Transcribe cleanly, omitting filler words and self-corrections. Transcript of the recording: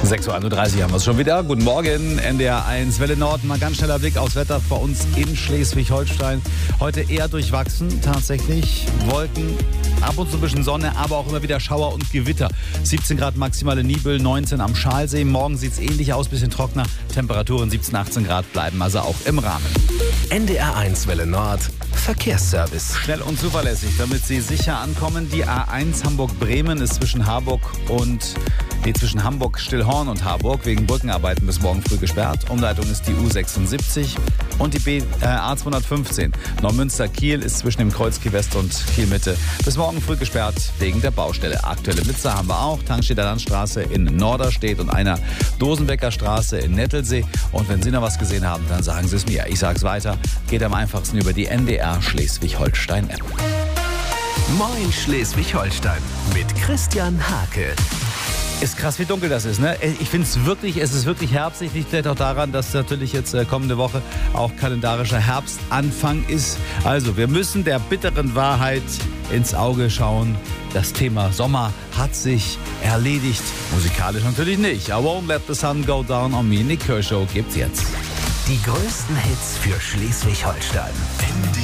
6.31 Uhr haben wir es schon wieder. Guten Morgen, NDR 1 Welle Nord. Mal ganz schneller Blick aufs Wetter bei uns in Schleswig-Holstein. Heute eher durchwachsen, tatsächlich. Wolken, ab und zu ein bisschen Sonne, aber auch immer wieder Schauer und Gewitter. 17 Grad maximale Nibel, 19 am Schalsee. Morgen sieht es ähnlich aus, bisschen trockener. Temperaturen 17, 18 Grad bleiben also auch im Rahmen. NDR 1 Welle Nord. Verkehrsservice. Schnell und zuverlässig, damit Sie sicher ankommen. Die A1 Hamburg-Bremen ist zwischen Hamburg-Stillhorn und Harburg wegen Brückenarbeiten bis morgen früh gesperrt. Umleitung ist die U76 und die A215. Neumünster-Kiel ist zwischen dem Kreuz Kiel West und Kiel Mitte bis morgen früh gesperrt wegen der Baustelle. Aktuelle Blitzer haben wir auch. Tankstedter Landstraße in Norderstedt und einer Dosenbecker Straße in Nettelsee. Und wenn Sie noch was gesehen haben, dann sagen Sie es mir. Ich sage es weiter. Geht am einfachsten über die NDR Schleswig-Holstein-App. Moin Schleswig-Holstein mit Christian Hake. Ist krass, wie dunkel das ist, ne? Ich finde es ist wirklich herbstlich. Liegt vielleicht auch daran, dass natürlich jetzt kommende Woche auch kalendarischer Herbstanfang ist. Also, wir müssen der bitteren Wahrheit ins Auge schauen. Das Thema Sommer hat sich erledigt. Musikalisch natürlich nicht. I won't let the sun go down on me. Nick Kershaw gibt's jetzt. Die größten Hits für Schleswig-Holstein.